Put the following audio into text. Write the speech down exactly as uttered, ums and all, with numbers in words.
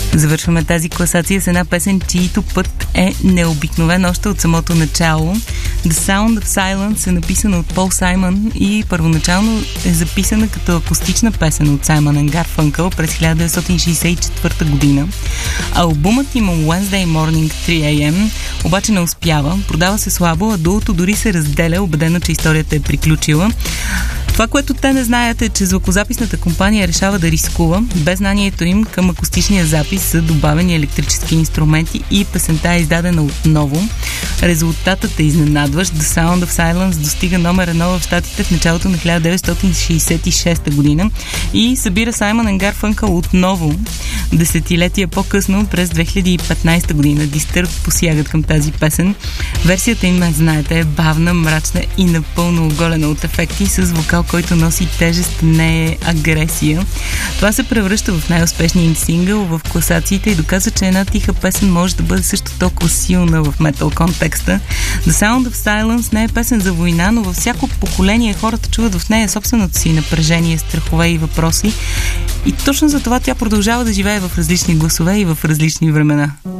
Завършваме тази класация с една песен, чието път е необикновен още от самото начало. The Sound of Silence е написана от Пол Саймън и първоначално е записана като акустична песен от Саймън енд Гарфънкъл през хиляда деветстотин шейсет и четвърта година. Албумът им Wednesday Morning три ей ем обаче не успява, продава се слабо, а дуото дори се разделя, убедено, че историята е приключила. Това, което те не знаят, е, че звукозаписната компания решава да рискува. Без знанието им към акустичния запис са добавени електрически инструменти и песента е издадена отново. Резултатът е изненадващ. The Sound of Silence достига номер едно в щатите в началото на хиляда деветстотин шейсет и шеста година и събира Саймън енд Гарфънкъл отново десетилетия по-късно през две хиляди и петнайсета година. Дистърб посягат към тази песен. Версията им, знаете, е бавна, мрачна и напълно оголена от ефекти с вокал, който носи тежест, не е агресия. Това се превръща в най-успешния им сингъл в класациите и доказва, че една тиха песен може да бъде също толкова силна в метал контекста. The Sound of Silence не е песен за война, но във всяко поколение хората чуват в нея собственото си напрежение, страхове и въпроси. И точно за това тя продължава да живее в различни гласове и в различни времена.